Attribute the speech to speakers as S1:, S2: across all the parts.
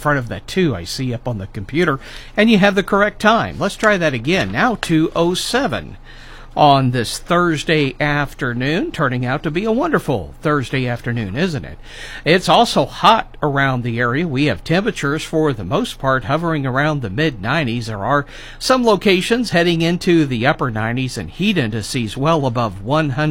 S1: front of that 2 I see up on the computer, and you have the correct time. Let's try that again. Now 2:07 on this Thursday afternoon, turning out to be a wonderful Thursday afternoon, isn't it? It's also hot around the area. We have temperatures for the most part hovering around the mid-90s. There are some locations heading into the upper 90s and heat indices well above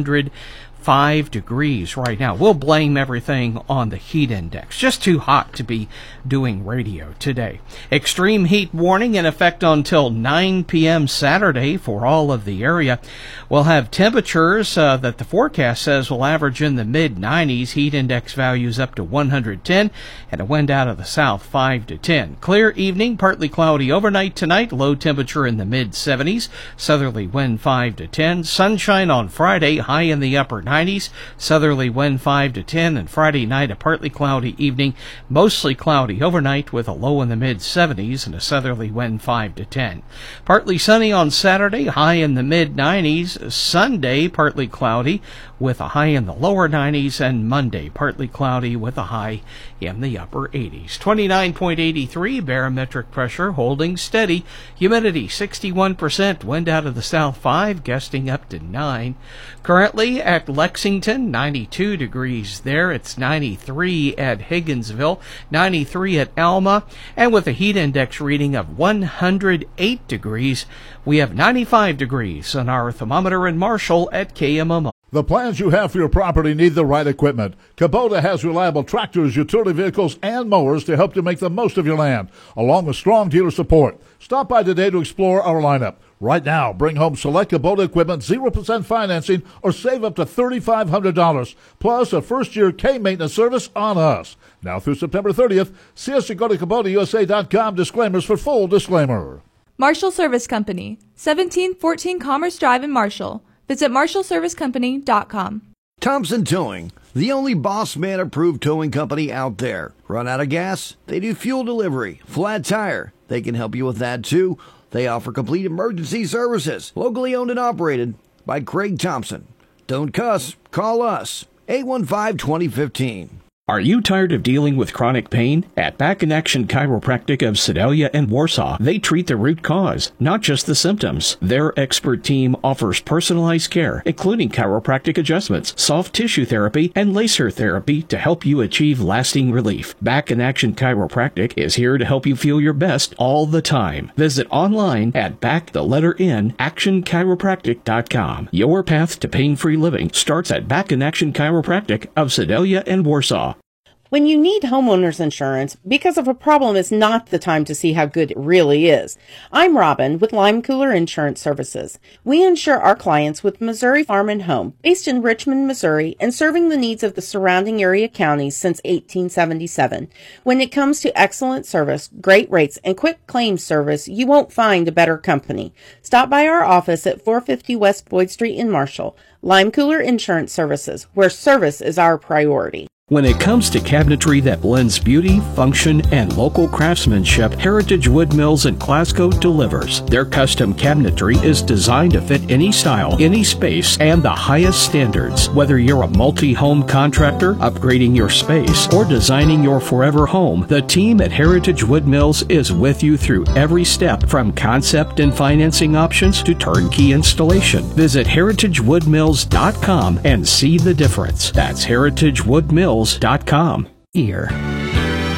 S1: 105 degrees right now. We'll blame everything on the heat index. Just too hot to be doing radio today. Extreme heat warning in effect until 9 p.m. Saturday for all of the area. We'll have temperatures that the forecast says will average in the mid-90s. Heat index values up to 110 and a wind out of the south 5 to 10. Clear evening, partly cloudy overnight tonight. Low temperature in the mid-70s. Southerly wind 5 to 10. Sunshine on Friday, high in the upper 90s. Southerly wind 5 to 10. And Friday night, a partly cloudy evening. Mostly cloudy overnight with a low in the mid-70s and a southerly wind 5 to 10. Partly sunny on Saturday, high in the mid-90s. Sunday, partly cloudy with a high in the lower 90s, and Monday, partly cloudy with a high in the upper 80s. 29.83 barometric pressure holding steady. Humidity 61%. Wind out of the south 5, gusting up to 9. Currently at Lexington, 92 degrees there. It's 93 at Higginsville, 93 at Alma, and with a heat index reading of 108 degrees, we have 95 degrees on our thermometer in Marshall at KMMO.
S2: The plans you have for your property need the right equipment. Kubota has reliable tractors, utility vehicles, and mowers to help you make the most of your land, along with strong dealer support. Stop by today to explore our lineup. Right now, bring home select Kubota equipment, 0% financing, or save up to $3,500, plus a first-year K-maintenance service on us. Now through September 30th, see us at go to KubotaUSA.com. Disclaimers for full disclaimer.
S3: Marshall Service Company, 1714 Commerce Drive in Marshall. Visit MarshallServiceCompany.com.
S4: Thompson Towing, the only Boss Man approved towing company out there. Run out of gas? They do fuel delivery. Flat tire? They can help you with that too. They offer complete emergency services. Locally owned and operated by Craig Thompson. Don't cuss. Call us. 815-2015.
S5: Are you tired of dealing with chronic pain? At Back in Action Chiropractic of Sedalia and Warsaw, they treat the root cause, not just the symptoms. Their expert team offers personalized care, including chiropractic adjustments, soft tissue therapy, and laser therapy to help you achieve lasting relief. Back in Action Chiropractic is here to help you feel your best all the time. Visit online at actionchiropractic.com. Your path to pain-free living starts at Back in Action Chiropractic of Sedalia and Warsaw.
S6: When you need homeowners insurance, because of a problem is not the time to see how good it really is. I'm Robin with Lime Cooler Insurance Services. We insure our clients with Missouri Farm and Home, based in Richmond, Missouri, and serving the needs of the surrounding area counties since 1877. When it comes to excellent service, great rates, and quick claims service, you won't find a better company. Stop by our office at 450 West Boyd Street in Marshall. Lime Cooler Insurance Services, where service is our priority.
S5: When it comes to cabinetry that blends beauty, function, and local craftsmanship, Heritage Wood Mills in Glasgow delivers. Their custom cabinetry is designed to fit any style, any space, and the highest standards. Whether you're a multi-home contractor, upgrading your space, or designing your forever home, the team at Heritage Wood Mills is with you through every step, from concept and financing options to turnkey installation. Visit heritagewoodmills.com and see the difference. That's heritagewoodmills.com.
S1: Here.